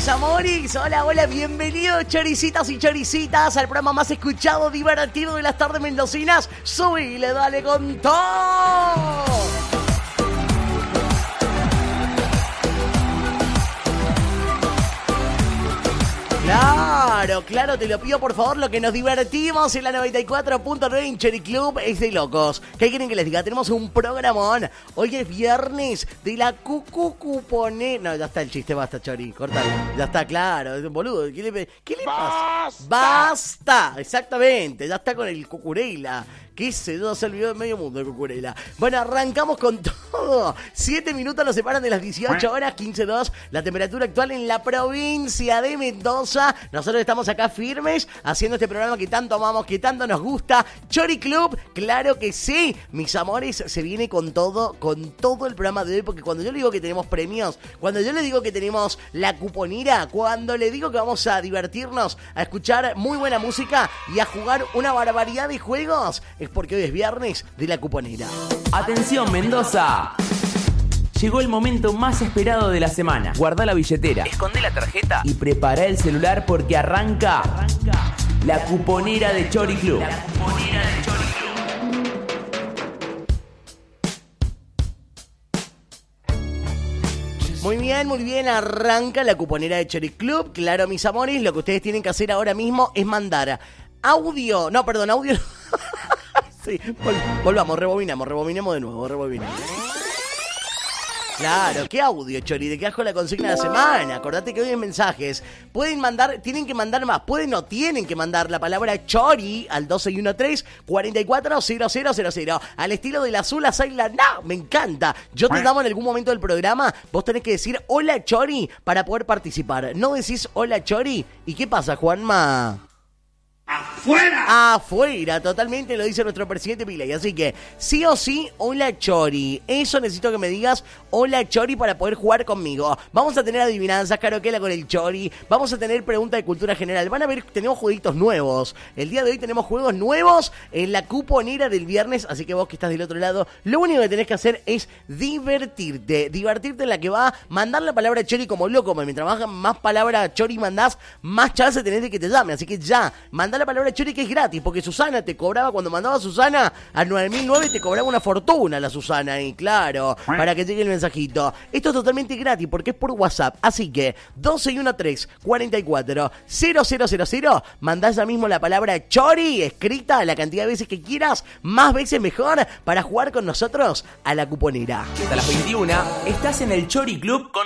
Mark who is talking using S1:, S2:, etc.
S1: amores, hola, hola, bienvenidos choricitas y choricitas al programa más escuchado, divertido de las tardes mendocinas. Subile, dale con todo. Claro, te lo pido por favor, lo que nos divertimos en la 94.9 en Cherry Club es de locos. ¿Qué quieren que les diga? Tenemos un programón. Hoy es viernes de la cuponera. No, ya está el chiste, basta, Chori, cortalo. Ya está, claro, es un boludo. ¿Qué le pasa? ¡Basta! Exactamente, ya está con el cucurela. ¿Qué sé yo? Se olvidó de medio mundo de cucurela. Bueno, arrancamos con todo. 7 minutos nos separan de las 18 horas, 15:02. La temperatura actual en la provincia de Mendoza. Nosotros estamos acá firmes, haciendo este programa que tanto amamos, que tanto nos gusta. Cherry Club, claro que sí. Mis amores, se viene con todo el programa de hoy. Porque cuando yo le digo que tenemos premios, cuando yo le digo que tenemos la cuponera, cuando le digo que vamos a divertirnos, a escuchar muy buena música y a jugar una barbaridad de juegos, porque hoy es viernes de la cuponera.
S2: ¡Atención, Mendoza! Llegó el momento más esperado de la semana. Guardá la billetera, escondé la tarjeta y prepará el celular porque arranca la cuponera de Cherry Club. La cuponera de Cherry Club.
S1: Muy bien, arranca la cuponera de Cherry Club. Claro, mis amores, lo que ustedes tienen que hacer ahora mismo es mandar audio. Sí, volvamos, rebobinemos de nuevo, Claro, ¿qué audio, Chori? ¿De qué asco la consigna de la semana? Acordate que hoy hay mensajes. Pueden mandar, tienen que mandar más. Tienen que mandar la palabra Chori al 1213-440000. Al estilo del azul a Saila. ¡No! Me encanta. Yo te damos en algún momento del programa. Vos tenés que decir hola, Chori, para poder participar. No decís hola, Chori. ¿Y qué pasa, Juanma? ¡Afuera! Totalmente lo dice nuestro presidente Piley. Así que, sí o sí, hola Chori. Eso necesito que me digas hola Chori para poder jugar conmigo. Vamos a tener adivinanzas, karaoke con el Chori. Vamos a tener preguntas de cultura general. Van a ver, tenemos jueguitos nuevos. El día de hoy tenemos juegos nuevos en la cuponera del viernes. Así que vos que estás del otro lado, lo único que tenés que hacer es divertirte. Divertirte en la que va a mandar la palabra Chori como loco. Mientras más palabra Chori mandás, más chance tenés de que te llame. Así que ya, mandá la palabra Chori, que es gratis, porque Susana te cobraba, cuando mandaba a Susana al 9009, te cobraba una fortuna la Susana, y claro, para que llegue el mensajito. Esto es totalmente gratis porque es por WhatsApp, así que 1213-440000, mandás ya mismo la palabra Chori escrita la cantidad de veces que quieras, más veces mejor, para jugar con nosotros a la cuponera.
S2: Hasta las 21 estás en el Cherry Club con